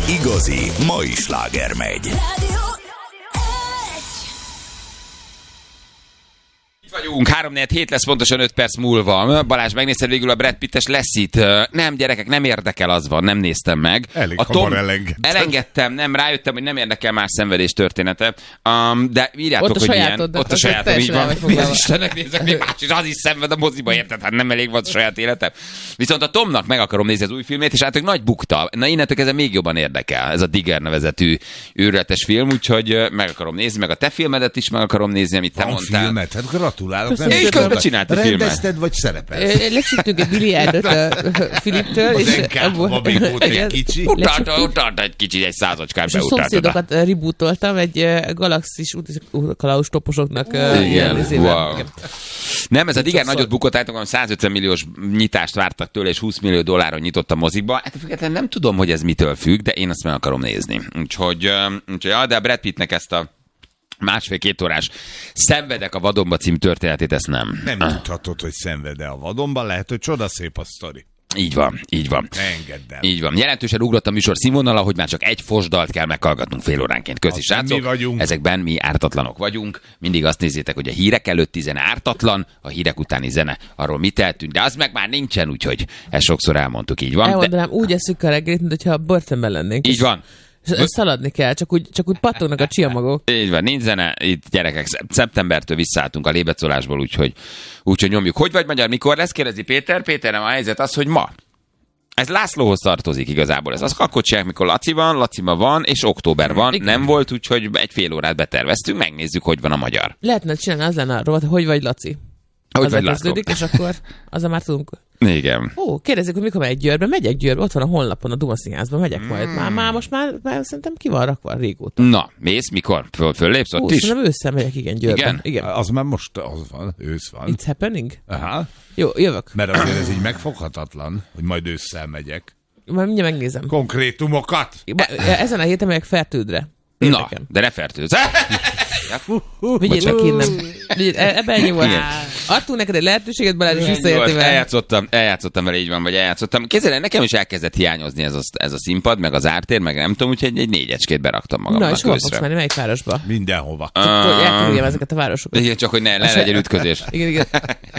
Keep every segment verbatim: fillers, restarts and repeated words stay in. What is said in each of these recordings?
igazi mai sláger megy. Vagyunk, három négy hét lesz pontosan öt perc múlva. Balázs, megnézted végül a Brad Pittes lesz itt? Nem, gyerekek, nem érdekel, az van, nem néztem meg. Elég a hamar elengedtem. Elengedtem, nem, rájöttem, hogy nem érdekel más szenvedés története. Um, de írjátok, ott hogy sajátod, ilyen. Ott a sajátom, így van. Milyen Istennek nézek, még más is, az is szenved a moziba, érted? Hát nem elég volt a saját életem. Viszont a Tomnak meg akarom nézni az új filmét, és hát ők nagy bukta. Na innentől kezdve még jobban érdekel. Ez a Digger nevezetű őrületes film, úgyhogy meg akarom nézni, meg a te filmedet is meg akarom nézni, amit te Van mondtál. filmet? Hát gratulálok. Köszönöm. És közben csinálti filmet. Rendezted, vagy szerepelsz? Lesüttünk egy biliárdot a Filiptől. Az és en ká-ban még volt egy kicsi. Utalta, utalta egy kicsit, egy százocskán És a beutálta. szomszédokat rebootoltam egy uh, galaxis kalauz toposoknak uh, Igen, wow. Igen. Nem, ez a Digger nagyot bukott, állítom, százötven milliós nyitást vártak tőle, és húsz millió dolláron nyitott a mozikba. Hát függetlenül nem tudom, hogy ez mitől függ, de én azt meg akarom nézni. Úgyhogy, úgyhogy ja, de a Brad Pittnek ezt a másfél-két órás Szenvedek a vadonba című történetét, ezt nem. Nem ah. tudhatod, hogy szenved-e a vadonban, lehet, hogy csodaszép a sztori. Így van, így van. Ne engedd el. Így van. Jelentősen ugrott a műsor színvonala, hogy már csak egy fosdalt kell meghallgatnunk fél óránként. Köszi, srácok. Mi vagyunk. Ezekben mi ártatlanok vagyunk. Mindig azt nézzétek, hogy a hírek előtti zene ártatlan, a hírek utáni zene arról mit eltűnt, de az meg már nincsen, úgyhogy ezt sokszor elmondtuk, így van. Elmondanám, de... úgy eszük a reggelit, mintha börtönben lennénk. Így van. És szaladni kell, csak úgy, csak úgy pattognak a csiamagok. Így van, nincs zene, itt gyerekek, szeptembertől visszaálltunk a lébecolásból, úgyhogy, úgyhogy nyomjuk. Hogy vagy magyar, mikor lesz? Kérdezi Péter. Péter, nem a helyzet az, hogy ma. Ez Lászlóhoz tartozik igazából. Ez az akkor csinálják, mikor Laci van, Lacima van, és október van. Igen. Nem volt, úgyhogy egy fél órát beterveztünk, megnézzük, hogy van a magyar. Lehetne csinálni, az lenne a rovat, hogy vagy Laci. Hogy az vagy László. És akkor azzal már tudunk. Igen. Ó, kérdezik, hogy mikor megy Győrbe. Megyek Győrbe, ott van a honlapon, a Duma Színházban, megyek mm. majd. Már, már most már, már szerintem ki van rakva régóta. Na, mész, mikor? Föl, föllépsz ott Ó, is? Szerintem ősszel megyek, igen, Győrbe. Igen? igen. Az már most az van, ősz van. It's happening? Aha. Jó, jövök. Mert azért ez így megfoghatatlan, hogy majd ősszel megyek. Majd mindjárt megnézem. Konkrétumokat? Ezen a héten megyek Fertődre. Na, de ne fertőzz. Vigyél csak innen. Ebben ennyi volt. Adtunk neked egy lehetőséget, Balázs, és visszaértél vele. Eljátszottam, eljátszottam vele, így van, vagy eljátszottam. Kézzel, nekem is elkezdett hiányozni ez a, ez a színpad, meg az ártér, meg nem tudom, úgyhogy egy négyecskét beraktam magamnak. Na, és hova fogsz menni, melyik városba? Mindenhova. Csak hogy elkerüljem ezeket a városokat. Igen, csak hogy ne, ne legyen ütközés. Igen, igen.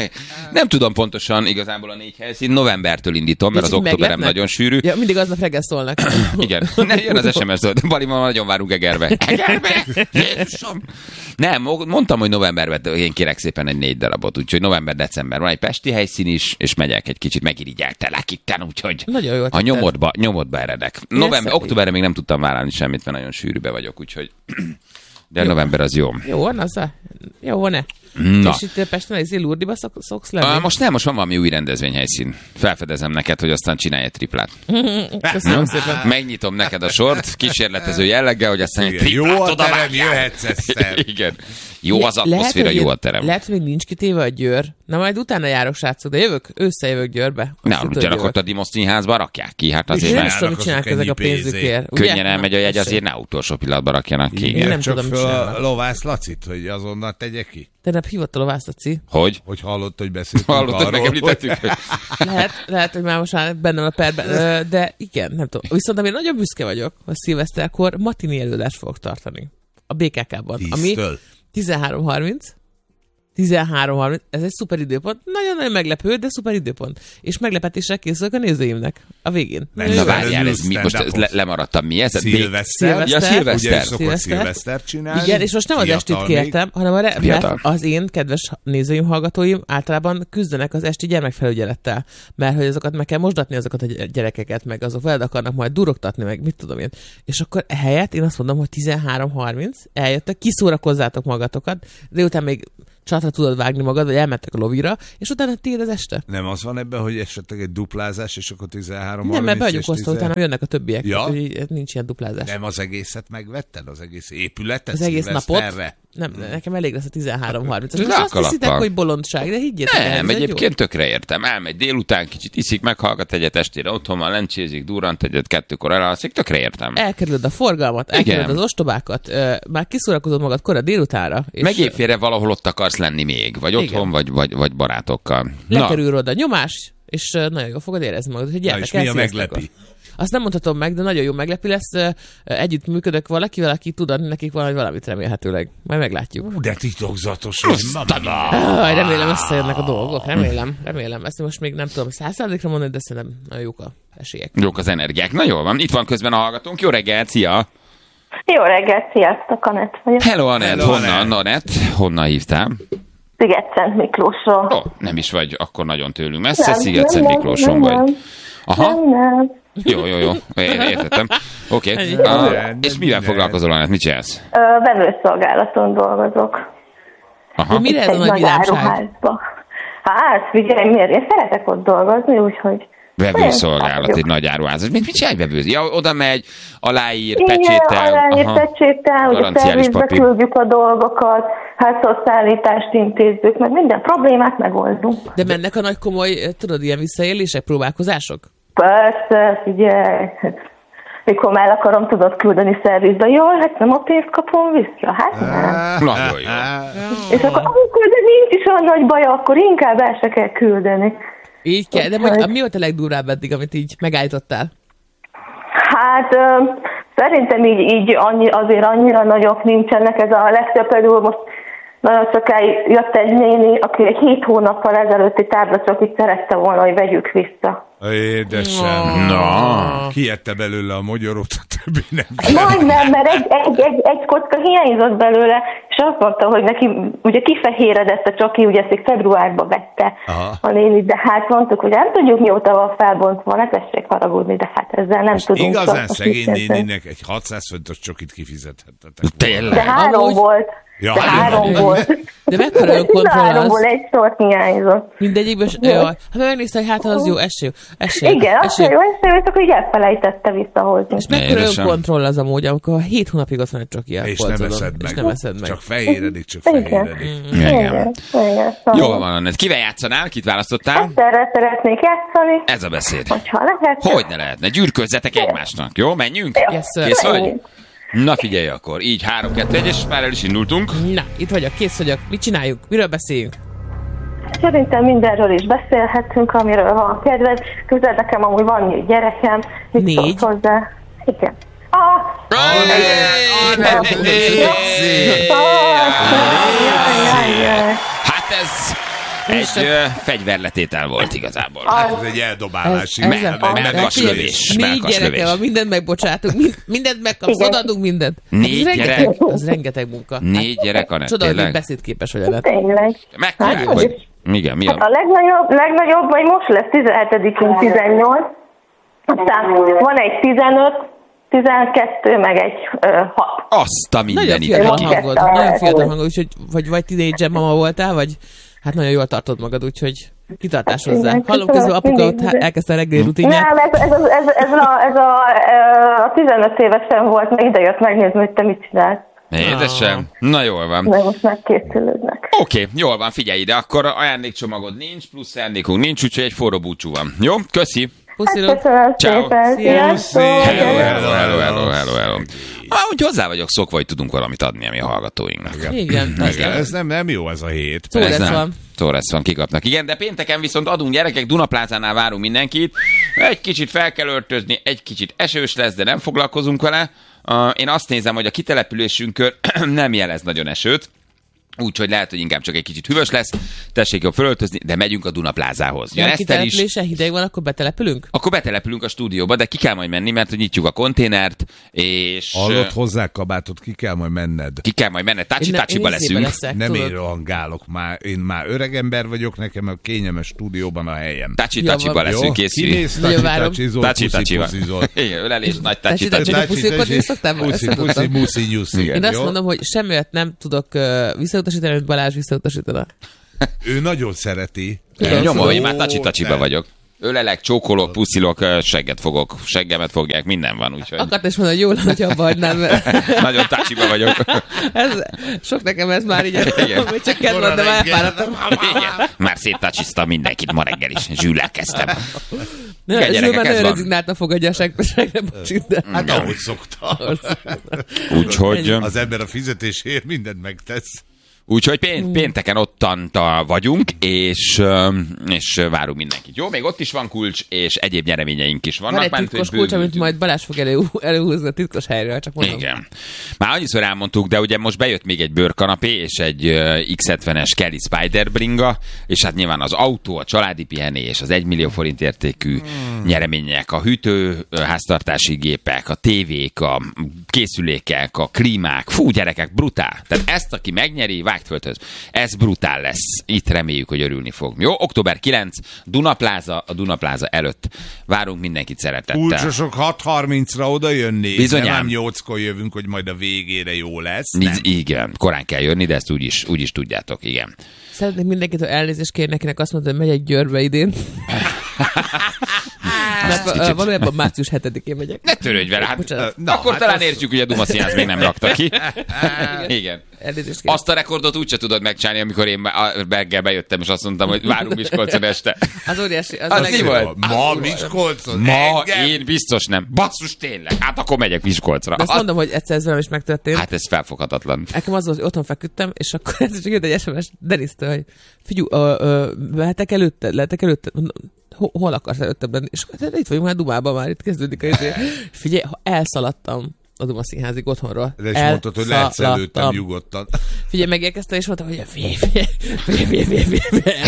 Nem tudom pontosan igazából a négy helyszín. Novembertől indítom, mert az októberem nagyon sűrű. Ja, mindig aznap reggel szólnak. Igen, ne, jön az es em es, Bali, ma nagyon várunk Egerbe. Egerbe! Jézusom! Nem, mondtam, hogy novemberben én kérek szépen egy négy darabot, úgyhogy november-december van egy pesti helyszín is, és megyek egy kicsit, megirigyeltelek itten, úgyhogy nagyon jó a nyomodba, nyomodba eredek. November, októberre még nem tudtam vállalni semmit, mert nagyon sűrűbe vagyok, úgyhogy... De jó. November az jó. Jó van, az a... Jó van-e? Na. És itt Pesten egy Lurdiba szok, szoksz lenni? A, most nem, most van valami új rendezvényhelyszín. Felfedezem neked, hogy aztán csinálj egy triplát. Köszönöm szépen. Megnyitom neked a sort, kísérletező jelleggel, hogy aztán egy triplát jó a terem, odavágjál. jöhetsz egyszer. Igen. Jó az atmoszféra, jó a terem. Lehet, hogy még nincs kitéve a Győr. Na majd utána járok, srácok, de jövök, ősszel jövök Győrbe. Ne, ugyanakkor ott a Dimos Színházba rakják ki, hát azért nem mert... tudom, mit csinálnak ezek a pénzükért. Könnyen elmegy a jegy, azért ne utolsó pillanatban rakjanak ki. Igen, nem csak tudom, föl mit a lovász Lacit, hogy azonnal tegye ki. Tegnap hívott a lovász Laci. Hogy? Hogy hallott, hogy beszéltünk Hallott, hogy arról, megemlítettük. hogy... Lehet, lehet, hogy már most már bennem a perben, de igen, nem tudom. Viszont amire nagyon büszke vagyok, hogy szilveszterkor matini előadást fogok tartani. A bé ká ká-ban. Ami tizenhárom harminc. tizenhárom harminc, ez egy szuper időpont. Nagyon-nagyon meglepő, de szuper időpont. És meglepetésre készülök a nézőimnek a végén. Nem, na várjál, ez mi? Most ez le, lemaradtam. Mi ez? Szilveszter. Ja, szilveszter. Ugye szokott szilveszter csinálni. Igen, és most nem az estét kértem, hanem a re- mert az én kedves nézőim, hallgatóim általában küzdenek az esti gyermekfelügyelettel. Mert hogy azokat meg kell mosdatni, azokat a gyerekeket, meg azok veled akarnak majd durogtatni, meg mit tudom én. És akkor ehelyett én azt mondom, hogy tizenhárom harminc eljöttek, kiszórakozzátok magatokat, de utána még csatra tudod vágni magad, vagy elmentek a lovira, és utána tiéd az este. Nem az van ebben, hogy esetleg egy duplázás, és akkor tizenhárom Nem, mert be vagyunk osztva, utána jönnek a többiek. Ja? Tehát, nincs ilyen duplázás. Nem az egészet megvetted? Az egész épületet? Az egész napot? Nem, hmm. nekem elég lesz a tizenhárom harminc. Most azt hiszitek, hogy bolondság, de higgyétek el. Nem, egyébként tökre értem. Elmegy délután, kicsit iszik, meghallgat egyet estére, otthon van, lencsézik, durrant egyet, kettőkor elalszik, tökre értem. Elkerülöd a forgalmat, elkerülöd az ostobákat, már kiszórakozod magad kora délutánra. Meg évfélre valahol ott akarsz lenni még, vagy otthon, vagy, vagy, vagy barátokkal. Lekerül oda nyomás, és nagyon jól fogod érezni magad, hogy gyertek el. Mi a meglepi? Azt nem mondhatom meg, de nagyon jó meglepő lesz. Együtt működök valakivel, aki tud adni nekik valami valamit remélhetőleg. Majd meglátjuk. Ú, de titokzatos. Ah, remélem összejönnek a dolgok, remélem, remélem. Ezt most még nem tudom száz százalékra mondani, de szerintem nagyon jók a esélyek. Jók az energiák. Na jól van, itt van közben a hallgatónk. Jó reggelt, szia! Jó reggelt, sziasztok, Anett vagyok. Hello, Anett. Hello, Honnan, Anett? Honnan hívtál? Sziget-Szent Miklósról. Ó, oh, nem is vagy akkor nagyon tőlünk messze, Nem, Sziget-Szent nem, Miklóson nem, vagy. nem. Aha. Nem, nem. Jó, jó, jó. Értettem. Oké. Okay. Uh, és mivel foglalkozol, Anett? Mit csinálsz? Ö, Vevőszolgálaton dolgozok. Aha. De mire ez a Egy nagy nagy vidámság? áruházba. Hát, figyelj, miért? Én szeretek ott dolgozni, úgyhogy... Vevőszolgálat, egy nagy áruház. Mit, mit csinálj vevőzni? Ja, oda megy, aláír, Igen, pecsétel. aláír, pecsétel, ugye Garanciális szervizbe papír. küldjük a dolgokat, házhoz szállítást intézzük, meg minden problémát megoldunk. De mennek a nagy komoly, tudod, ilyen visszaélések, próbálkozások? Persze, figyelj. Mikor már akarom, tudod küldeni szervizbe. Jól, hát nem a pénzt kapom vissza. Hát nem. Nagyon jó. És akkor amikor de nincs is olyan nagy baj, akkor inkább el se kell küldeni. Így kell, de mondj, mi volt a legdurvább eddig, amit így megállítottál? Hát ö, szerintem így, így annyi, azért annyira nagyok nincsenek. Ez a legtöbb például most nagyon sokáig jött egy néni, aki egy hét hónappal ezelőtti táblacsokit szerette volna, hogy vegyük vissza. Édesem. Na. Kiette belőle a magyarót, a többi nem. Majdnem, mert egy, egy, egy, egy kocka hiányzott belőle, és azt mondta, hogy neki ugye kifehéredett a csoki, ugye ezt februárban vette Aha. a néni, de hát mondtuk, hogy nem tudjuk mióta van felbontva, ne tessék haragudni, de hát ezzel nem tudunk. Igazán szó- szegény mit kezdeni. néninek egy hatszáz fontos csokit kifizethettetek. De Tényleg? három Amúgy- volt. Ja, De három három. volt. De mekkora önkontroll Háromból az? egy sort hiányzott. Mindegyikben, jaj, hát megnézte, hogy hát az jó, eső, eső, Igen, azt eső. jó, és ő csak úgy elfelejtette visszahozni. És mekkora Édesem. önkontroll az amúgy, amikor hét hónapig ott van egy csoki a És nem polcodon, eszed és meg. nem eszed meg. Csak fehéredik, csak Igen. fehéredik. Igen. Igen, igen. Jól van, Anett. Kivel játszanál? Kit választottál? Egyszerre szeretnék játszani, Ez a beszéd. hogyha lehet. Hogy ne lehetne? Gyűrközzetek egymásnak. Jó, menjünk? Yes, sir. Kész vagy? Na figyelj akkor. Így három kettő egy, és már el is indultunk. Na, itt vagyok, kész vagyok. Mit csináljuk? Miről beszéljünk? Szerintem mindenről is beszélhetünk, amiről van kedved. Közben nekem amúgy van négy gyerekem. Mit Négy? szólsz hozzá? Igen. Ah! Hát ez egy ö, fegyverletétel volt igazából. Ez egy eldobálás. Ez- ez igen. a- Meg- Melkas meg- lövés. Négy Melkas gyereke lövés. van, mindent megbocsátunk, mind, mindent megkapsz, Igen. odaadunk mindent. Négy az gyerek? rengeteg, az rengeteg munka. Négy gyerek, Anett, Csoda, hogy tényleg? Hát beszédképes vagy, Anett. Tényleg. Megkapjuk, Hát, hogy... Igen, mi A a... legnagyobb, legnagyobb vagy most lesz tizenhetedikén tizennyolc. Aztán van egy tizenöt, tizenkettő, meg egy ö, hat. Azt a Nagyon minden fiatal a ide. Igen. hangod, nagyon fiatal hangod, úgyhogy vagy, vagy tínédzser mama voltál, vagy hát nagyon jól tartod magad, úgyhogy kitartás hozzá. Igen, Hallom köszönöm, közben apuka ott mindig. elkezdte a reggeli rutinját. Nem, ez, ez, ez, ez, a, ez a, a tizenöt évesen volt, meg ide jött megnézni, hogy te mit csinálsz. Édesem. Na jól van. De most már készülődnek. Oké, okay, jól van, figyelj ide, akkor ajándékcsomagod nincs, plusz ajándékunk nincs, úgyhogy egy forró búcsú van. Jó? Köszi! Pusziló. Köszönöm Ciao. szépen. Sziasztok! Hello, hello, hello, hello, hello, hello. Ah, úgy hozzá vagyok szokva, hogy tudunk valamit adni a mi hallgatóinknak. Igen, Igen, ez nem, nem jó ez a hét. Szó Ez lesz nem. van. Torres van, kikapnak. Igen, de pénteken viszont adunk gyerekek, Dunaplázánál várunk mindenkit. Egy kicsit fel kell öltözni, egy kicsit esős lesz, de nem foglalkozunk vele. Uh, én azt nézem, hogy a kitelepülésünkön nem jelez nagyon esőt, úgyhogy lehet, hogy inkább csak egy kicsit hűvös lesz. Tessék jobb fölöltözni, de megyünk a Dunaplázához. Jön Ha Eszter is. kitelepülése hideg van, akkor betelepülünk? Akkor betelepülünk a stúdióba, de ki kell majd menni, mert hogy nyitjuk a konténert, és Hallott hozzá kabátot, ki kell majd menned. ki kell majd menned. Én ne- Tácsi-tácsiba én izébe leszünk. leszek, Nem én tudod? rohangálok már, én már öreg ember vagyok, nekem a kényelmes stúdióban a helyem. Tácsi-tácsiba Jó, leszünk, készülj. Kimész, Nagyon várom. tacsi-tacsizol, Tácsi-tácsiba. puszi-puszizol. Igen, ölelés, nagy Tácsi-tácsiba tácsi-tácsiba. puszilkodni szoktál? Ezt Puszi, nem puszi, tudtam. muszi, nyuszi. Igen. Én azt Jó? mondom, hogy semmiért nem tudok uh, visszautasítani, hogy Balázs visszautasítana. Ő nagyon szereti. Én nyomom, Ó, én már tácsi-tácsiba te. vagyok. Ölelek, csókolok, puszilok, segget fogok, seggemet fogják, minden van, úgyhogy Akart is mondani, hogy jól lenne, hogy abba hagynám, mert nagyon tácsiba vagyok. ez, sok nekem ez már így, Igen. még csak kedv van, de már elfáradtam. Igen. Már széttácsiztam mindenkit ma reggel is, Zsüllel kezdtem. Ne, Igen, Zsül gyerekek, már ez nagyon van. rezignáltan fogadja a segre bocsit, de Hát ahogy szokta. Úgyhogy Az ember a fizetésért mindent megtesz. Úgyhogy pént, pénteken ottan vagyunk, és, és várunk mindenkit. Jó, még ott is van kulcs, és egyéb nyereményeink is vannak. Van egy titkos kulcs, amit majd Balázs fog elő, előhúzni a titkos helyről, csak mondom. Igen. Már annyiszor elmondtuk, de ugye most bejött még egy bőrkanapé, és egy iksz hetvenes Kelly Spider bringa, és hát nyilván az autó, a családi pihenés, az egymillió forint értékű hmm. nyeremények, a hűtő háztartási gépek, a tévék, a készülékek, a klímák. Fú, gyerekek, brutál. Tehát ezt, aki megnyeri, vágd földhöz. Ez brutál lesz. Itt reméljük, hogy örülni fog. Jó, október kilencedike, Dunapláza, a Dunapláza előtt. Várunk mindenkit szeretettel. Kulcsosok hat harmincra oda jönni. Bizonyám. Nem nyolckor jövünk, hogy majd a végére jó lesz. Nem? Igen, korán kell jönni, de ezt úgy is, úgy is tudjátok, igen. Szeretnék mindenkitől elnézést kérni, nekinek azt mondta, hogy megy egy Győrbe idén. Mert kicsit... valójában március hetedikén megyek. Ne törődj vele, hát, na, akkor hát talán az... értjük, hogy a Duma Színház még nem rakta ki. Igen. Azt a rekordot úgyse tudod megcsinálni, amikor én reggel bejöttem, és azt mondtam, hogy várunk Miskolcon este. Az óriási. Az, az mi volt? Ma Miskolcon? Ma én biztos nem. Basszus, tényleg. Hát akkor megyek Miskolcra. De azt mondom, hogy egyszer ez velem is megtörtént. Hát ez felfoghatatlan. Nekem az volt, hogy otthon feküdtem, és akkor ez csak jött egy es em es Denisztől, hogy figyelj, lehetek előtte, lehetek előtte. Hol akarsz előttebb lenni? És itt vagyunk már Dumában, már itt kezdődik a izé. Figyelj, ha elszaladtam a Duma Színházig otthonról. De is mondtad, hogy lehetsz előttem nyugodtan. Figyelj, megérkeztem, és mondtam, hogy figyelj, figyelj, figyelj, figyelj,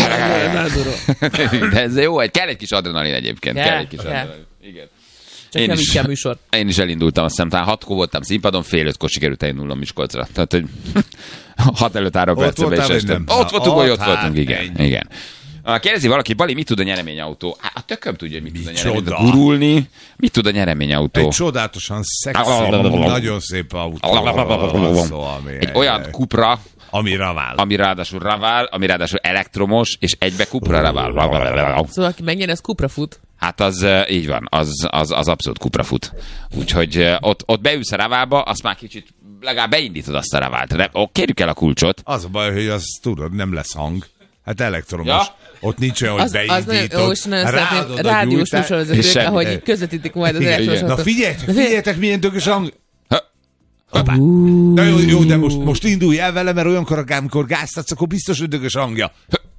figyelj, De ez jó, hogy kell egy kis adrenalin egyébként. Kell egy kis adrenalin. Igen. Csak én is, a műsor. Én is elindultam, azt hiszem, talán hatkor voltam színpadon, fél ötkor sikerült elindulnom Miskolcra. Tehát, hogy hat előtt három percebe is estem. Ott voltunk, hogy ott voltunk, igen. igen. Kérdezi valaki, Bali, mit tud a nyereményautó? Hát a tököm tudja, hogy mit tud a nyereményautó. Gurulni. Mit tud a nyereményautó? Egy csodálatosan szexi, nagyon szép autó. Egy olyan Cupra, ami ravál. Ami ráadásul ravál, ami ráadásul elektromos, és egybe Cupra ravál. Szóval aki megnyeri, az Cupra fut. Hát az így van, az, az, az abszolút Cupra fut. Úgyhogy ott, ott beülsz a raválba, azt már kicsit legalább beindítod azt a ravált. Kérjük el a kulcsot. Az a baj, hogy az tudod, nem lesz hang. Hát elektromos. Ja. Ott nincs olyan, hogy beindítod. Az nagyon, ráadod a rádiós műsorvezetők, ahogy közvetítik majd az elektromos. Na figyeljetek, figyeljetek, milyen tökös hang. Hoppá. Na jó, jó, de most, most indulj el vele, mert olyankor, amikor gáztatsz, akkor biztos, hogy dögös hangja.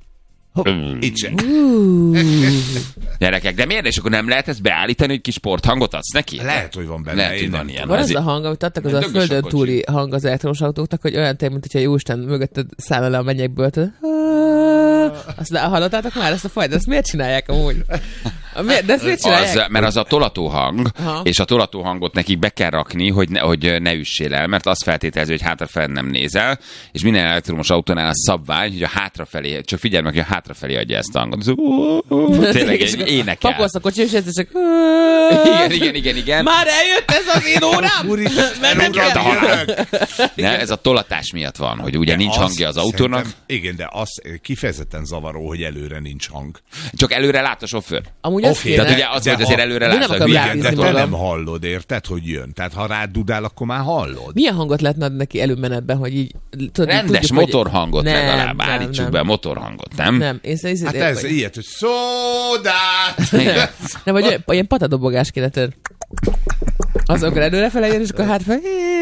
Itt sem. Gyerekek, de miért? És akkor nem lehet ezt beállítani, hogy kis sporthangot adsz neki? Lehet, hogy van benne. Lehet, hogy van ilyen. Van az a hang, amit adtak, az a földön túli hang az elektromos autóknak, hogy olyan tény, mint hogyha Jóisten mögötted szállna le a mennyekből. Azt hallottátok már ezt a fajt? Ezt miért csinálják amúgy? De ezt miért csinálják? Az, mert az a tolató hang, aha. És a tolató hangot nekik be kell rakni, hogy ne, hogy ne üssél el, mert azt feltételezi, hogy hátrafelé nem nézel, és minden elektromos autónál a szabvány, hogy a hátrafelé, csak figyelj meg, hogy a hátrafelé adja ezt a hangot. Tényleg énekel. Pakolsz a kocsi, és ez csak... Igen, igen, igen, igen. Már eljött ez az én órám? Nem kell. Ez a tolatás miatt van, hogy ugye nincs hangja az autónak. Igen, de az kifejezetten zavaró, hogy előre nincs hang. Csak előre lát a sofőr. Amúgy az kéne. Tehát ugye az, hogy azért előre látsz, hogy igen, de te nem hallod, érted, hogy jön. Tehát ha rád dudál, akkor már hallod. Milyen hangot lehetne adni neki előmenetben, hogy így... Tudod, rendes tudjuk, motorhangot hogy... legalább, nem, állítsuk nem. be a motorhangot, nem? Nem. Én szerint, hát ez vagy... ilyet, hogy szódát! Nem, vagy olyan patadobogás kéne tenni. Azokra előrefele jön, és akkor hátfele...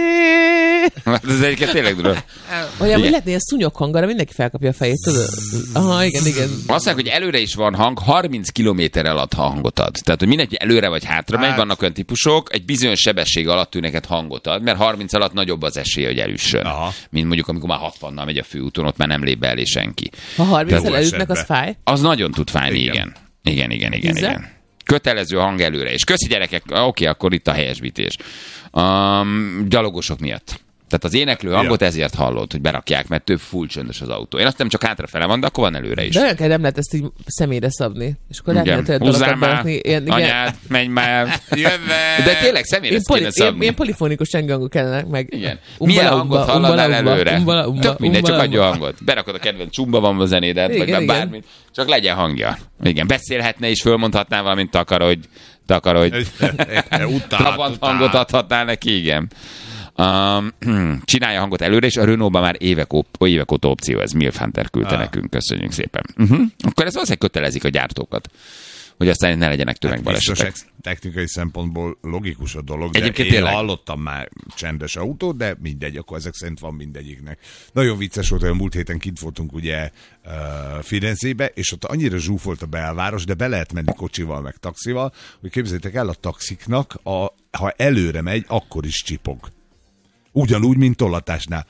Hát ez egyébként tényleg durva. Olyan, hogy lehetne ilyen szúnyog hang, arra mindenki felkapja a fejét, tudod? Aha, igen, igen. Azt mondják, hogy előre is van hang, harminc kilométer alatt hangot ad. Tehát, hogy mindenki előre vagy hátra megy, hát... vannak olyan típusok, egy bizonyos sebesség alatt ő neked hangot ad, mert harminc alatt nagyobb az esély, hogy elüssön. Aha. Mint mondjuk, amikor már hatvannal megy a főúton, ott már nem lép be elé senki. Ha harminccel elütnek, az fáj? Az nagyon tud fájni, igen. Igen, igen, igen, igen. igen. Kötelező hang előre. És köszi gyerekek, oké, okay, akkor itt a helyesbítés. Um, gyalogosok miatt. Tehát az éneklő hangot ja. ezért hallod, hogy berakják, mert több full csöndes az autó. Én azt nem csak hátrafele van, de akkor van előre is. De olyan kell, nem lehet ezt így személyre szabni. És akkor lehet olyan dalokat berakni. Ilyen, anyád, menj már, jöve. De tényleg személyre ezt kéne szabni. Ilyen, ilyen polifonikus csengőhangok kellene meg. Igen. Milyen hangot hallanál előre? Tök mindegy, csak adja hangot. Berakod a kedvenc csumba van a zenédet, vagy bármit. Csak legyen hangja. Igen, beszélhetne és fölmondhatná valamint takar, hogy takar, hogy trabant hangot adhatnál neki, igen. Um, csinálja hangot előre, és a Renault-ban már évek, ó- évek óta opció, ez Milf Hunter küldte ah. nekünk, köszönjük szépen. Uh-huh. Akkor ez valószínűleg kötelezik a gyártókat, hogy aztán ne legyenek tömegbalesetek. Hát technikai szempontból logikus a dolog, de Egyébként én tényleg. hallottam már csendes autót, de mindegy, akkor ezek szerint van mindegyiknek. Nagyon vicces volt, hogy a múlt héten kint voltunk ugye uh, Firenzébe, és ott annyira zsúfolt a belváros, de be lehet menni kocsival, meg taxival, hogy képzeljétek el, a taxiknak, a, ha előre megy, akkor is csipog. Ugyanúgy, mint tollatásnál.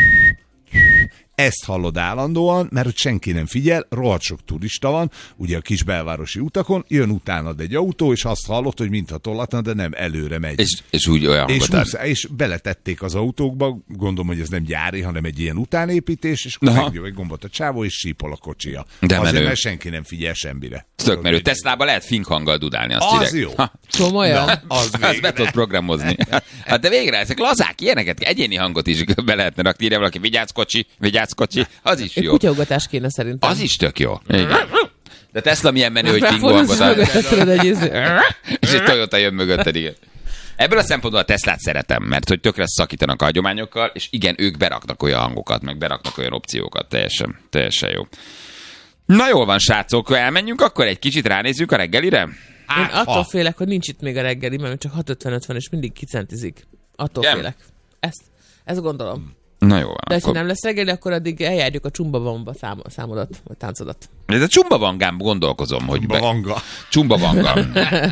Ezt hallod állandóan, mert hogy senki nem figyel, rohadt sok turista van, ugye a kis belvárosi utakon, jön utánad egy autó, és azt hallod, hogy mintha tollatna, de nem, előre megy. És, és úgy olyan és, hangot muszáj, és beletették az autókba, gondolom, hogy ez nem gyári, hanem egy ilyen utánépítés, és Aha. megnyom egy gombot a csávó, és sípol a kocsia. De Azért, menő. mert senki nem figyel semmire. Tök merő. Teslába lehet fink hanggal dudálni, azt Az direkt. jó. Ha, Komolyan? Na, az azt be végre. tudod programozni. Hát de végre, ezek lazák, ilyeneket, egyéni hangot is be lehetne rakni, írja valaki, vigyázz kocsi, vigyázz kocsi, az is Egy jó. kutyaugatás kéne szerintem. Az is tök jó. Igen. De Tesla milyen menő, hogy fingó Ráfordulsz hangot ad. mögötted, tudod, egy izé- És egy Toyota jön mögötted, igen. Ebből a szempontból a Teslát szeretem, mert hogy tökre szakítanak a hagyományokkal, és igen, ők beraknak olyan hangokat, meg beraknak olyan opciókat, teljesen, teljesen jó. Na jól van, srácok, elmenjünk, akkor egy kicsit ránézzük a reggelire? Én Hát, attól ha. félek, hogy nincs itt még a reggeli, mert csak hat ötvenöt van, és mindig kicentizik. Attól Igen? félek. Ezt, ezt gondolom. Na jó van. De ha Akkor... nem lesz reggeli, akkor addig eljárjuk a Csumbavamba szám, számodat, vagy táncodat. Ez a Csumba Vangán gondolkozom, hogy be... Vanga. Csumba Vanga.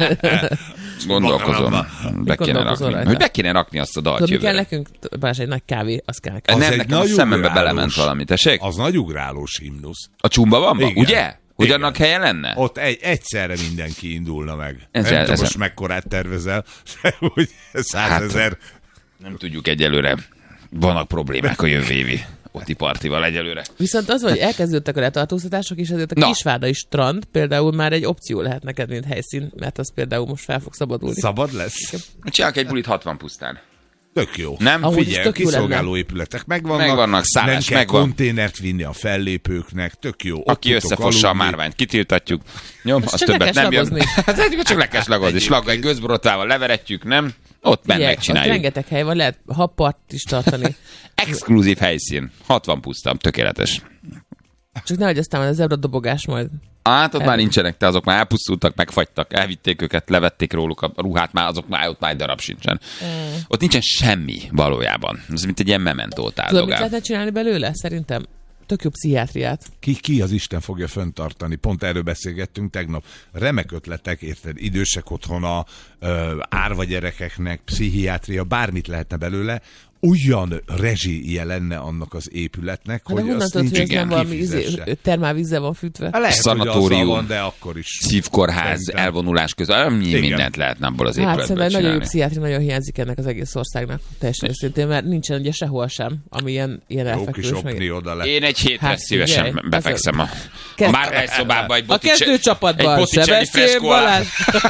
Gondolkozom. Be kéne Gondolkozol rakni. rajta? Hogy be kéne rakni azt a dalt Tudod, mi kell jövőre. nekünk? Balázs, egy nagy kávé, az kell Az nekünk. Az nem, egy nekem a nagy szemembe ugrálós. belement valami, tessék? Az nagy ugrálós himnusz. A Csumba Vamba, Igen. ugye? Hogy Igen. annak helye lenne? Ott egy, egyszerre mindenki indulna meg. Ez nem el- tudom, ez most el- mekkorát tervezel, hogy százezer. Nem tudjuk egyelőre. Vannak problémák a jövő évi Oti partival egyelőre. Viszont az, hogy elkezdődtek a letartóztatások, és ezért a Na. Kisvárdai strand például már egy opció lehet neked, mint helyszín, mert az például most fel fog szabadulni. Szabad lesz? Csinálok egy bulit hatvan pusztán. Tök jó. Nem? Amúgy Figyelj, tök jó kiszolgáló lenne. épületek megvannak. Megvannak, szállás nem kell megvan. konténert vinni a fellépőknek, tök jó. Ott Aki tudtok összefossa a aludni. márványt, kitiltatjuk. Nyom, Ezt az csak le többet kell nem jön. slagozni. Hát egyébként csak le kell slagozni. Slag egy gőzborotvával leveretjük, nem? Ott benne Figyelj, ott megcsináljuk. rengeteg hely van, lehet happart is tartani. Exkluzív helyszín. hatvan pusztam, tökéletes. Csak nehogy aztán az zebra dobogás majd. Hát ott El- már nincsenek, te azok már elpusztultak, megfagytak, elvitték őket, levették róluk a ruhát, már azok már ott már egy darab sincsen. Mm. Ott nincsen semmi valójában. Ez mint egy ilyen mementót Tudod, mit áldogál. lehetne csinálni belőle? Szerintem tök jó pszichiátriát. Ki, ki az Isten fogja föntartani? Pont erről beszélgettünk tegnap. Remek ötletek, érted? Idősek otthona, ö, árva gyerekeknek, pszichiátria, bármit lehetne belőle. Olyan rezsije lenne annak az épületnek, Hát de hogy honnan azt tudod, hogy nincs ez nem valami kifizesse. izé, termálvízzel van fűtve? Hát lehet, Szanatórium. hogy azzal van, de akkor is. Szívkórház, Szerintem. elvonulás közben, Igen. mindent lehetne abból az Hát épületből szerintem nagyon jó csinálni. pszichiátri nagyon hiányzik ennek az egész országnak. Teljesen őszintén, mert nincsen ugye sehol sem, ami ilyen, ilyen Jó kis elfekvős. meg- opni oda le. Én egy hétre Hát, szívesen figyelj, befekszem a, a Kezd- márvány szobába egy A Botticelli- kezdőcsapatban egy Botticelli Sebestyén freskó alá. Balázs.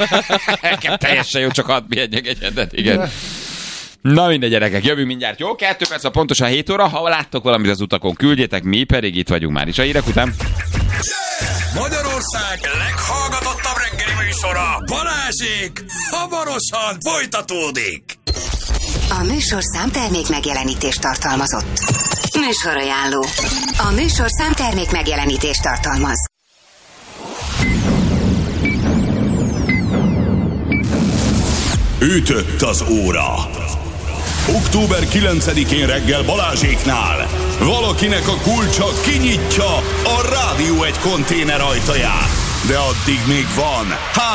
Nekem teljesen jó, csak hadd pihenjek egyedet, igen. Na mindegy, gyerekek, jövünk mindjárt, jó? Kettő perc, a pontosan hét óra. Ha láttok valamit az utakon, küldjétek, mi pedig itt vagyunk már is a hírek után. Magyarország leghallgatottabb reggeli műsora, Balázsék, hamarosan folytatódik. A műsorszám termék megjelenítést tartalmazott. Műsorajánló. A műsorszám termék megjelenítést tartalmaz. Ütött az óra. október kilencedikén reggel Balázséknál valakinek a kulcsa kinyitja a Rádió egy konténer ajtaját. De addig még van